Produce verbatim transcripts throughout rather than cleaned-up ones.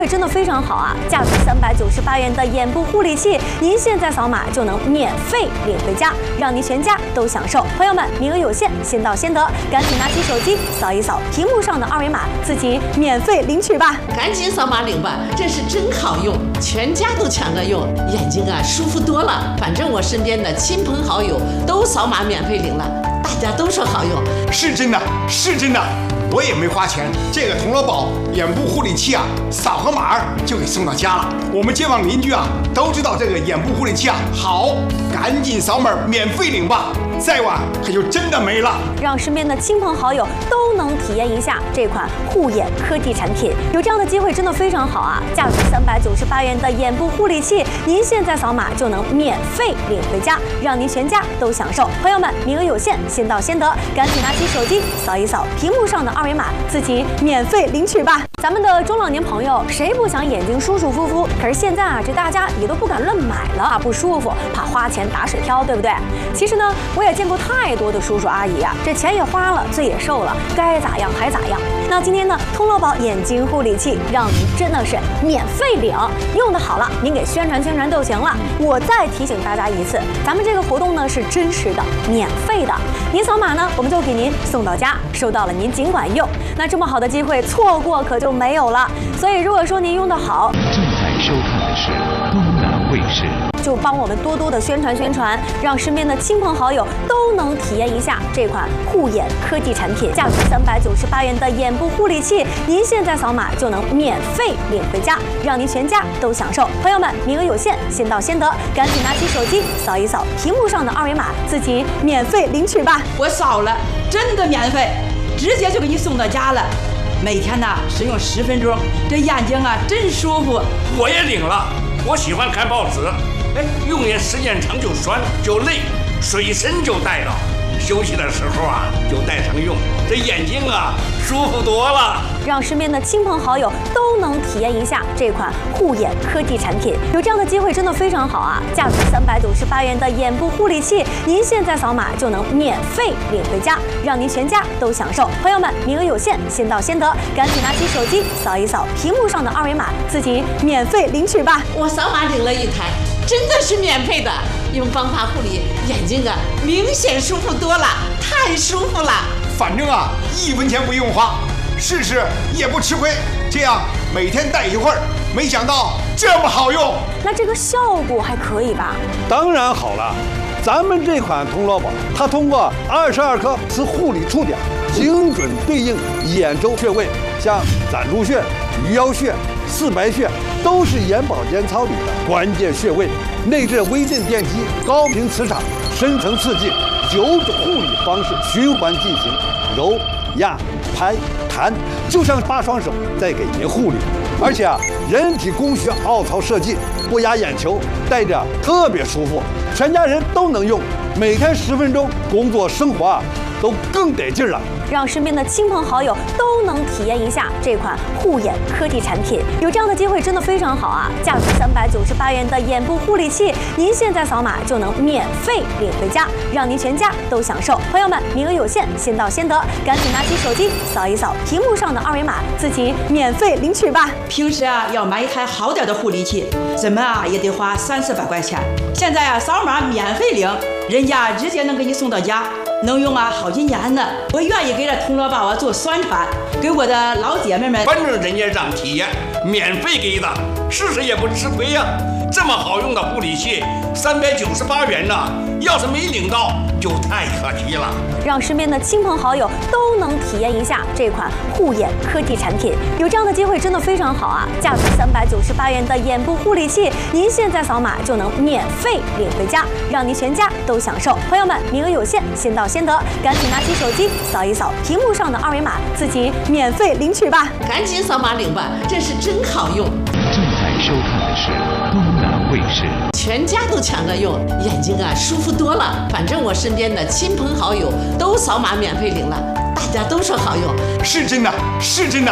真的非常好啊！价值三百九十八元的眼部护理器，您现在扫码就能免费领回家，让您全家都享受。朋友们，名额有限，先到先得，赶紧拿起手机扫一扫屏幕上的二维码，自己免费领取吧！ 赶紧扫码领吧，这是真好用，全家都抢着用，眼睛啊舒服多了。反正我身边的亲朋好友都扫码免费领了，大家都说好用， 是真的，是真的。 我也没花钱，这个童乐宝眼部护理器啊，扫个码就给送到家了。我们街坊邻居啊都知道这个眼部护理器啊好，赶紧扫码免费领吧，再晚可就真的没了。 让身边的亲朋好友都能体验一下这款护眼科技产品，有这样的机会真的非常好啊！价值三百九十八元的眼部护理器，您现在扫码就能免费领回家，让您全家都享受。朋友们，名额有限，先到先得，赶紧拿起手机扫一扫屏幕上的二维码，自己免费领取吧。咱们的中老年朋友，谁不想眼睛舒舒服服？可是现在啊，这大家也都不敢乱买了，怕不舒服，怕花钱打水漂，对不对？其实呢，我也见过太多的叔叔阿姨啊，这钱也花了，罪也受了，该咋样还咋样。那今天呢，通乐宝眼睛护理器让您真的是免费领，用的好了，您给宣传宣传就行了。我再提醒大家一次，咱们这个活动呢是真实的，免费的，您扫码呢，我们就给您送到家，收到了您尽管用。那这么好的机会，错过可就没有了。所以如果说您用的好， 正在收看的是东南卫视。 就帮我们多多的宣传宣传，让身边的亲朋好友都能体验一下这款护眼科技产品。价值三百九十八元的眼部护理器，您现在扫码就能免费领回家，让您全家都享受。朋友们，名额有限，先到先得，赶紧拿起手机扫一扫屏幕上的二维码，自己免费领取吧。 我扫了，真的免费，直接就给你送到家了。每天呢使用十分钟，这眼睛啊真舒服。 我也领了，我喜欢看报纸。 哎，用眼时间长就酸就累，随身就带着，休息的时候啊就带上用，这眼睛啊舒服多了。 让身边的亲朋好友都能体验一下这款护眼科技产品，有这样的机会真的非常好啊！价值三百九十八元的眼部护理器，您现在扫码就能免费领回家，让您全家都享受。朋友们，名额有限，先到先得，赶紧拿起手机扫一扫屏幕上的二维码，自己免费领取吧。 我扫码领了一台。 真的是免费的，用方法护理眼睛啊，明显舒服多了，太舒服了。 反正啊，一分钱不用花，试试也不吃亏。这样每天戴一会儿，没想到这么好用。 那这个效果还可以吧？ 当然好了，咱们这款童乐宝，它通过二十二颗磁护理触点，精准对应眼周穴位，像攒竹穴、鱼腰穴、四白穴。 都是眼保健操里的关键穴位，内置微震电机、高频磁场、深层刺激九种护理方式循环进行，揉、压、拍、弹，就像八双手在给您护理。而且啊，人体工学凹槽设计，不压眼球，戴着特别舒服，全家人都能用。每天十分钟，工作生活啊都更得劲了。 让身边的亲朋好友都能体验一下这款护眼科技产品，有这样的机会真的非常好啊！价值三百九十八元的眼部护理器，您现在扫码就能免费领回家，让您全家都享受。朋友们，名额有限，先到先得，赶紧拿起手机扫一扫屏幕上的二维码，自己免费领取吧。 平时啊要买一台好点的护理器，怎么啊也得花三四百块钱，现在啊扫码免费领，人家直接能给你送到家。 能用啊好几年呢，我愿意给这童乐宝啊做宣传，给我的老姐妹们。 反正人家让体验，免费给的，试试也不吃亏呀。这么好用的护理器，三百九十八元呢，要是没领到，就太可惜了。 让身边的亲朋好友都能体验一下这款护眼科技产品，有这样的机会真的非常好啊！价值三百九十八元的眼部护理器，您现在扫码就能免费领回家，让您全家都享受。朋友们，名额有限，先到先得，赶紧拿起手机扫一扫屏幕上的二维码，自己免费领取吧。 赶紧扫码领吧，这是真好用。 正在收看的是东南卫视。 全家都抢着用，眼睛啊舒服多了。反正我身边的亲朋好友都扫码免费领了，大家都说好用， 是真的，是真的。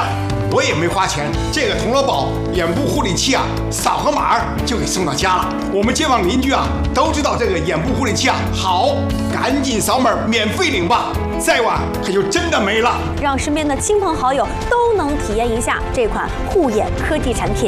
我也没花钱，这个童乐宝眼部护理器啊，扫个码就给送到家了。我们街坊邻居啊都知道这个眼部护理器啊好，赶紧扫码免费领吧，再晚可就真的没了。 让身边的亲朋好友都能体验一下这款护眼科技产品。